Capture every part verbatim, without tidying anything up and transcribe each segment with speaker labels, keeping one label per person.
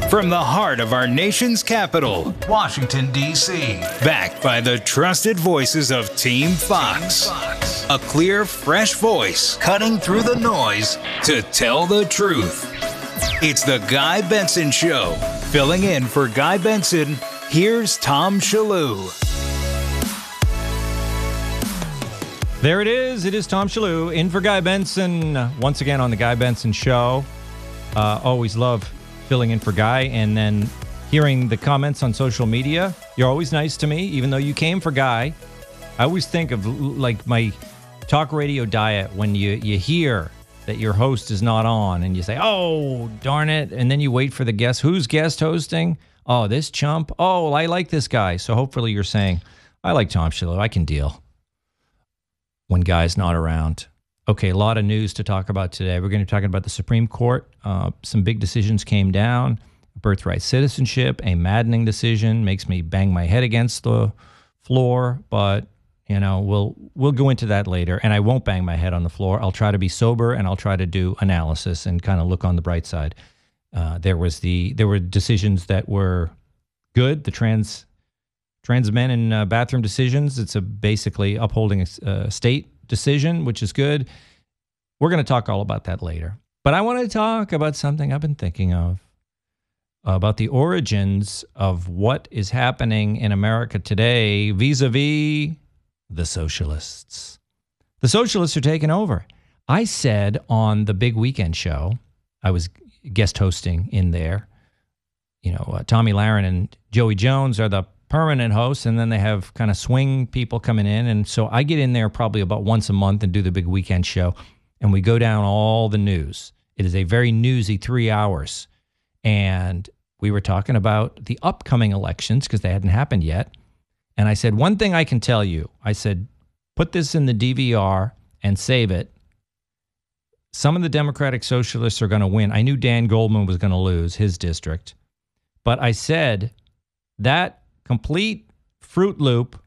Speaker 1: From the heart of our nation's capital, Washington, D C, backed by the trusted voices of Team Fox. Team Fox. A clear, fresh voice cutting through the noise to tell the truth. It's the Guy Benson Show. Filling in for Guy Benson, here's Tom Shillue.
Speaker 2: There it is. It is Tom Shillue in for Guy Benson. Once again on the Guy Benson Show. Uh, always love filling in for Guy and then hearing the comments on social media. You're always nice to me, even though you came for Guy. I always think of like my talk radio diet when you, you hear that your host is not on and you say, oh, darn it. And then you wait for the guest. Who's guest hosting? Oh, this chump. Oh, I like this guy. So hopefully you're saying, I like Tom Shillue. I can deal when Guy's not around. Okay, a lot of news to talk about today. We're going to be talking about the Supreme Court. Uh, some big decisions came down. Birthright citizenship, a maddening decision, makes me bang my head against the floor. But, you know, we'll we'll go into that later. And I won't bang my head on the floor. I'll try to be sober and I'll try to do analysis and kind of look on the bright side. Uh, there was the there were decisions that were good. The trans trans men in uh, bathroom decisions. It's a basically upholding a, a state decision, which is good. We're going to talk all about that later. But I want to talk about something I've been thinking of, about the origins of what is happening in America today vis-a-vis the socialists. The socialists are taking over. I said on the Big Weekend Show, I was guest hosting in there, you know, uh, Tommy Lahren and Joey Jones are the permanent hosts, and then they have kind of swing people coming in. And so I get in there probably about once a month and do the Big Weekend Show, and we go down all the news. It is a very newsy three hours. And we were talking about the upcoming elections because they hadn't happened yet. And I said, one thing I can tell you, I said, put this in the D V R and save it. Some of the Democratic Socialists are going to win. I knew Dan Goldman was going to lose his district. But I said that complete Fruit Loop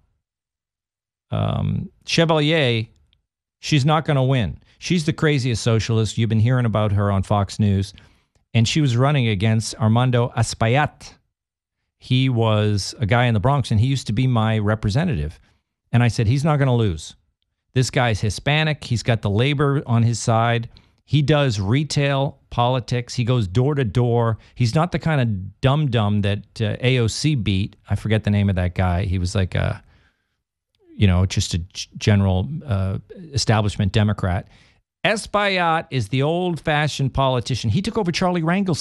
Speaker 2: um, Chevalier, she's not going to win. She's the craziest socialist. You've been hearing about her on Fox News. And she was running against Armando Espaillat. He was a guy in the Bronx, and he used to be my representative. And I said, he's not going to lose. This guy's Hispanic. He's got the labor on his side. He does retail politics. He goes door to door. He's not the kind of dum-dum that uh, A O C beat. I forget the name of that guy. He was like a, you know, just a g- general uh, establishment Democrat. Espaillat is the old-fashioned politician. He took over Charlie Rangel's